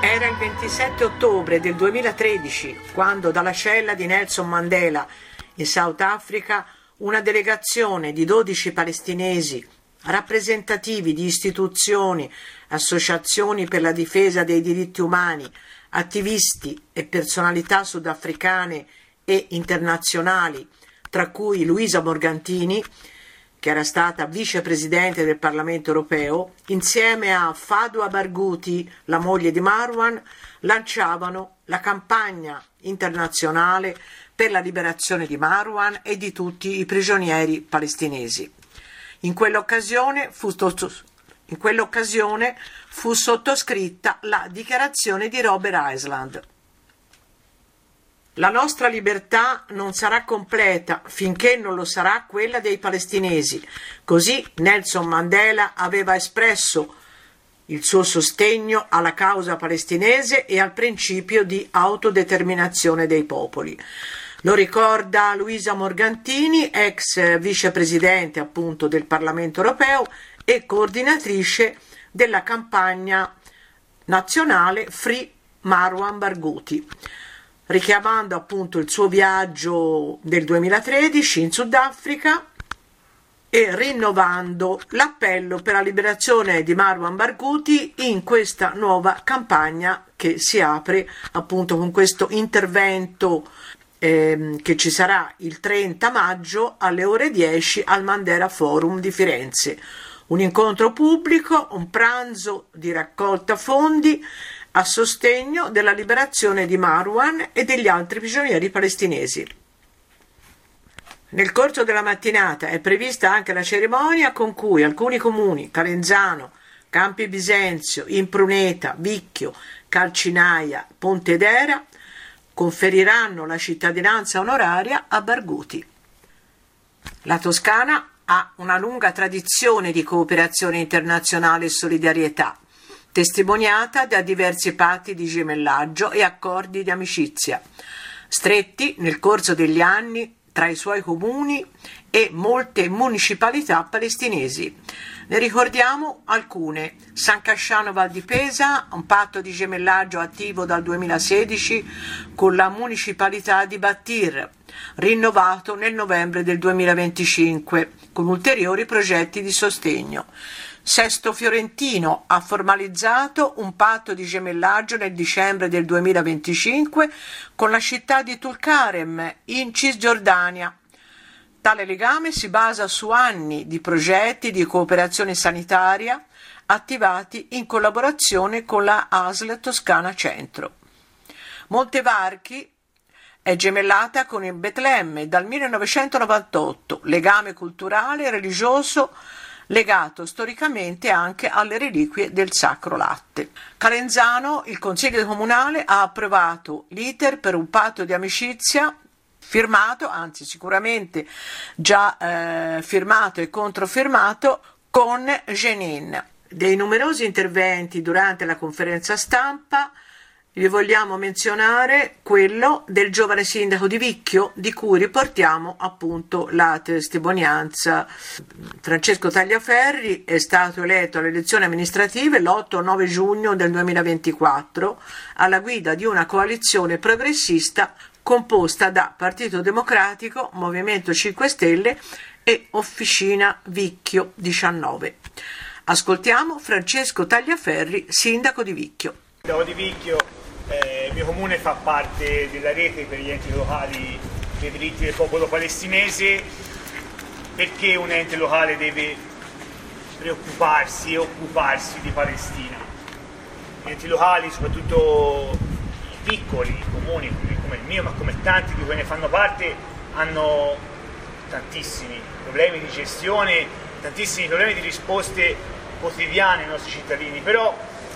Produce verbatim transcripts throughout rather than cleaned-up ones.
Era il ventisette ottobre del duemilatredici quando dalla cella di Nelson Mandela in South Africa una delegazione di dodici palestinesi rappresentativi di istituzioni, associazioni per la difesa dei diritti umani, attivisti e personalità sudafricane e internazionali, tra cui Luisa Morgantini, che era stata vicepresidente del Parlamento europeo, insieme a Fadwa Barghouti, la moglie di Marwan, lanciavano la campagna internazionale per la liberazione di Marwan e di tutti i prigionieri palestinesi. In quell'occasione fu, in quell'occasione fu sottoscritta la dichiarazione di Robert Island. La nostra libertà non sarà completa finché non lo sarà quella dei palestinesi. Così Nelson Mandela aveva espresso il suo sostegno alla causa palestinese e al principio di autodeterminazione dei popoli. Lo ricorda Luisa Morgantini, ex vicepresidente appunto del Parlamento europeo e coordinatrice della campagna nazionale Free Marwan Barghouti, richiamando appunto il suo viaggio del duemilatredici in Sudafrica e rinnovando l'appello per la liberazione di Marwan Barghouti in questa nuova campagna che si apre appunto con questo intervento ehm, che ci sarà il trenta maggio alle ore dieci al Mandela Forum di Firenze. Un incontro pubblico, un pranzo di raccolta fondi a sostegno della liberazione di Marwan e degli altri prigionieri palestinesi. Nel corso della mattinata è prevista anche la cerimonia con cui alcuni comuni, Calenzano, Campi Bisenzio, Impruneta, Vicchio, Calcinaia, Pontedera, conferiranno la cittadinanza onoraria a Barghouti. La Toscana ha una lunga tradizione di cooperazione internazionale e solidarietà, testimoniata da diversi patti di gemellaggio e accordi di amicizia, stretti nel corso degli anni tra i suoi comuni e molte municipalità palestinesi. Ne ricordiamo alcune: San Casciano Val di Pesa, un patto di gemellaggio attivo dal duemilasedici con la municipalità di Battir, rinnovato nel novembre del duemilaventicinque con ulteriori progetti di sostegno. Sesto Fiorentino ha formalizzato un patto di gemellaggio nel dicembre del duemilaventicinque con la città di Tulkarem in Cisgiordania. Tale legame si basa su anni di progetti di cooperazione sanitaria attivati in collaborazione con la A S L Toscana Centro. Montevarchi è gemellata con il Betlemme dal millenovecentonovantotto, legame culturale e religioso legato storicamente anche alle reliquie del Sacro Latte. Calenzano, il Consiglio Comunale ha approvato l'iter per un patto di amicizia firmato, anzi sicuramente già eh, firmato e controfirmato, con Jenin. Dei numerosi interventi durante la conferenza stampa vi vogliamo menzionare quello del giovane sindaco di Vicchio, di cui riportiamo appunto la testimonianza. Francesco Tagliaferri è stato eletto alle elezioni amministrative l'otto e nove giugno del duemilaventiquattro alla guida di una coalizione progressista composta da Partito Democratico, Movimento cinque Stelle e Officina Vicchio diciannove. Ascoltiamo Francesco Tagliaferri, sindaco di Vicchio. Sindaco di Vicchio, eh, il mio comune fa parte della rete per gli enti locali dei diritti del popolo palestinese. Perché un ente locale deve preoccuparsi e occuparsi di Palestina? Gli enti locali, soprattutto i piccoli i comuni come il mio, ma come tanti di cui ne fanno parte, hanno tantissimi problemi di gestione, tantissimi problemi di risposte quotidiane ai nostri cittadini. Però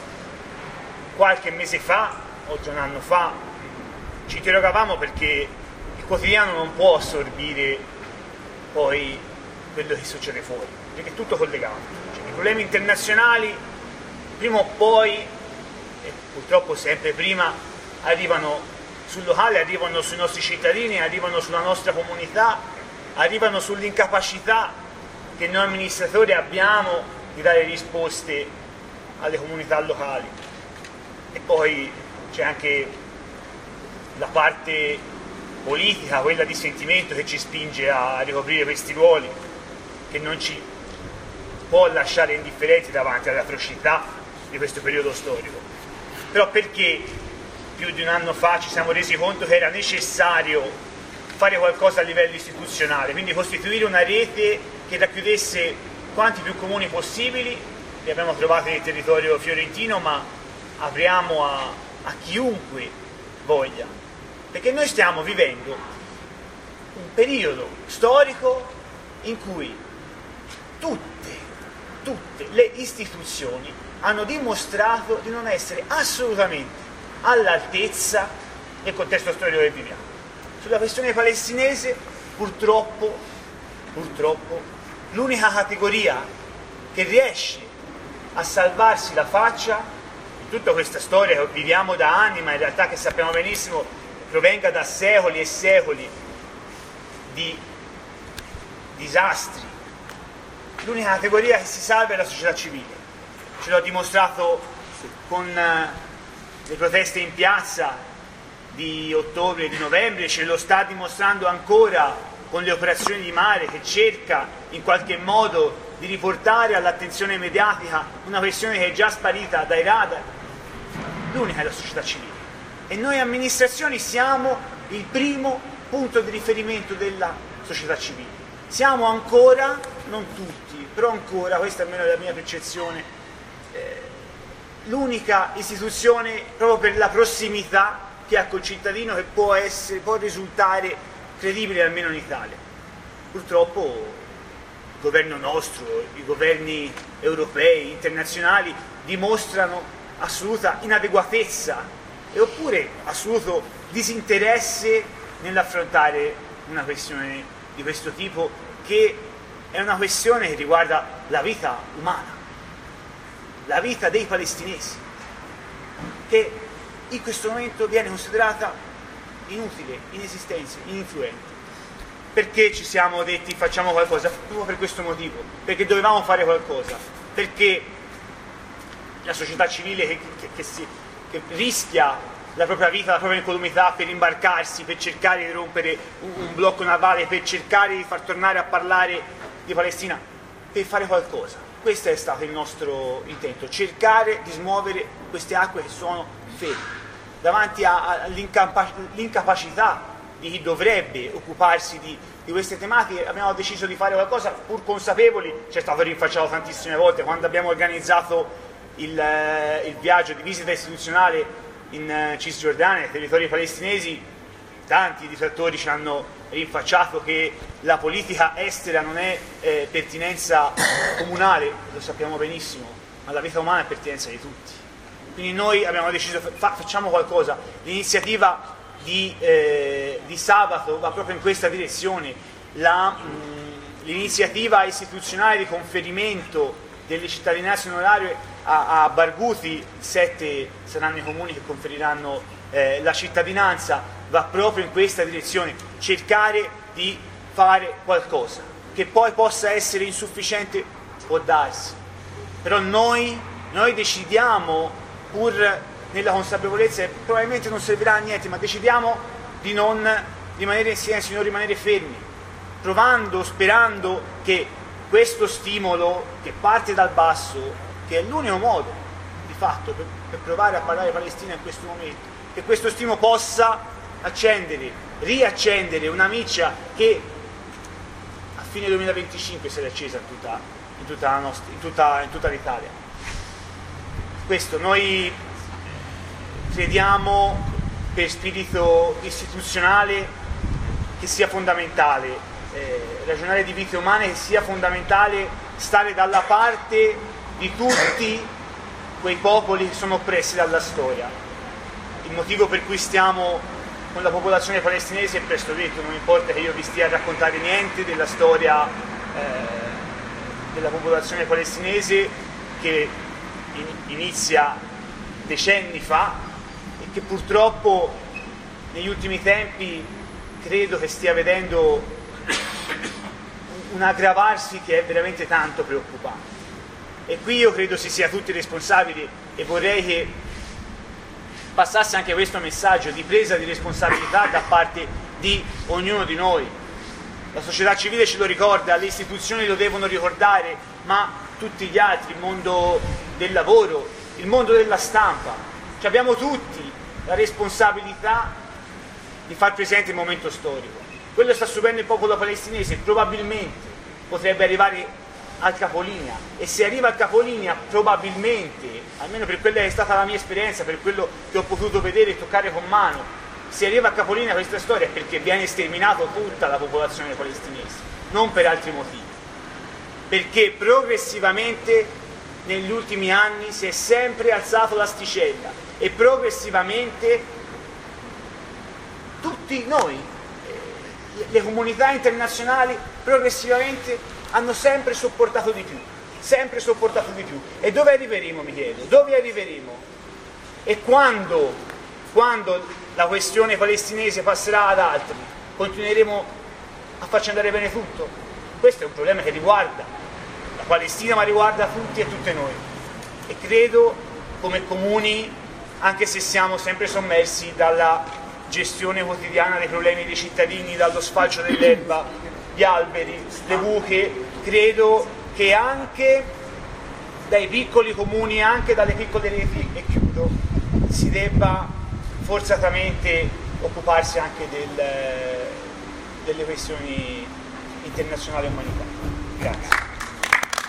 qualche mese fa, oltre un anno fa, ci interrogavamo perché il quotidiano non può assorbire poi quello che succede fuori, perché è tutto collegato. Cioè, i problemi internazionali prima o poi, e purtroppo sempre prima, arrivano sul locale, arrivano sui nostri cittadini, arrivano sulla nostra comunità, arrivano sull'incapacità che noi amministratori abbiamo di dare risposte alle comunità locali. e poi c'è anche la parte politica, quella di sentimento che ci spinge a ricoprire questi ruoli, che non ci può lasciare indifferenti davanti alle atrocità di questo periodo storico. Però perché più di un anno fa ci siamo resi conto che era necessario fare qualcosa a livello istituzionale, quindi costituire una rete che racchiudesse quanti più comuni possibili. Li abbiamo trovati nel territorio fiorentino, ma apriamo a, a chiunque voglia, perché noi stiamo vivendo un periodo storico in cui tutte, tutte le istituzioni hanno dimostrato di non essere assolutamente all'altezza del contesto storico che viviamo. Sulla questione palestinese, purtroppo, purtroppo, l'unica categoria che riesce a salvarsi la faccia in tutta questa storia che viviamo da anni, ma in realtà che sappiamo benissimo provenga da secoli e secoli di disastri, l'unica categoria che si salva è la società civile. Ce l'ho dimostrato con le proteste in piazza di ottobre e di novembre, ce lo sta dimostrando ancora con le operazioni di mare, che cerca in qualche modo di riportare all'attenzione mediatica una questione che è già sparita dai radar. L'unica è la società civile, e noi amministrazioni siamo il primo punto di riferimento della società civile. Siamo ancora, non tutti, però ancora, questa è almeno la mia percezione, eh, l'unica istituzione proprio per la prossimità che ha col cittadino, che può, essere, può risultare credibile almeno in Italia. Purtroppo il governo nostro, i governi europei, internazionali dimostrano assoluta inadeguatezza e oppure assoluto disinteresse nell'affrontare una questione di questo tipo, che è una questione che riguarda la vita umana, la vita dei palestinesi, che in questo momento viene considerata inutile, inesistente, ininfluente. Perché ci siamo detti facciamo qualcosa? Proprio per questo motivo, perché dovevamo fare qualcosa, perché la società civile che, che, che, si, che rischia la propria vita, la propria incolumità per imbarcarsi, per cercare di rompere un, un blocco navale, per cercare di far tornare a parlare di Palestina, per fare qualcosa. Questo è stato il nostro intento, cercare di smuovere queste acque che sono ferme davanti all'incapacità di chi dovrebbe occuparsi di, di queste tematiche. Abbiamo deciso di fare qualcosa pur consapevoli, ci è stato rinfacciato tantissime volte quando abbiamo organizzato il, eh, il viaggio di visita istituzionale in eh, Cisgiordania, nei territori palestinesi. Tanti detrattori ci hanno rinfacciato che la politica estera non è eh, pertinenza comunale, lo sappiamo benissimo, ma la vita umana è pertinenza di tutti. Quindi noi abbiamo deciso, fa, facciamo qualcosa. L'iniziativa di, eh, di sabato va proprio in questa direzione. L'iniziativa istituzionale di conferimento delle cittadinanze onorarie a, a Barghouti, il sette saranno i comuni che conferiranno eh, la cittadinanza, va proprio in questa direzione, cercare di fare qualcosa. Che poi possa essere insufficiente, può darsi, però noi, noi decidiamo, pur nella consapevolezza che probabilmente non servirà a niente, ma decidiamo di non rimanere in silenzio, di non rimanere fermi, provando, sperando che questo stimolo che parte dal basso, che è l'unico modo di fatto per, per provare a parlare Palestina in questo momento, che questo stimolo possa accendere, riaccendere una miccia che a fine duemilaventicinque si è accesa in tutta, in tutta, la nostra, in tutta, in tutta l'Italia. Questo noi crediamo per spirito istituzionale che sia fondamentale eh, ragionare di vite umane, che sia fondamentale stare dalla parte di tutti quei popoli che sono oppressi dalla storia. Il motivo per cui stiamo con la popolazione palestinese è presto detto, non importa che io vi stia a raccontare niente della storia eh, della popolazione palestinese che in, inizia decenni fa e che purtroppo negli ultimi tempi credo che stia vedendo un aggravarsi che è veramente tanto preoccupante. E qui io credo si sia tutti responsabili e vorrei che passasse anche questo messaggio di presa di responsabilità da parte di ognuno di noi. La società civile ce lo ricorda, le istituzioni lo devono ricordare, ma tutti gli altri, il mondo del lavoro, il mondo della stampa, cioè abbiamo tutti la responsabilità di far presente il momento storico. Quello sta subendo il popolo palestinese, probabilmente potrebbe arrivare al capolinea, e se arriva al capolinea probabilmente, almeno per quella che è stata la mia esperienza, per quello che ho potuto vedere e toccare con mano, se arriva al capolinea questa storia è perché viene sterminata tutta la popolazione palestinese, non per altri motivi, perché progressivamente negli ultimi anni si è sempre alzato l'asticella e progressivamente tutti noi, le comunità internazionali, progressivamente hanno sempre sopportato di più, sempre sopportato di più. E dove arriveremo, mi chiedo? Dove arriveremo? E quando, quando la questione palestinese passerà ad altri, continueremo a farci andare bene tutto? Questo è un problema che riguarda la Palestina, ma riguarda tutti e tutte noi. E credo, come comuni, anche se siamo sempre sommersi dalla gestione quotidiana dei problemi dei cittadini, dallo sfalcio dell'erba, gli alberi, le buche, credo che anche dai piccoli comuni, anche dalle piccole reti, e chiudo, si debba forzatamente occuparsi anche del, delle questioni internazionali e umanitarie. Grazie.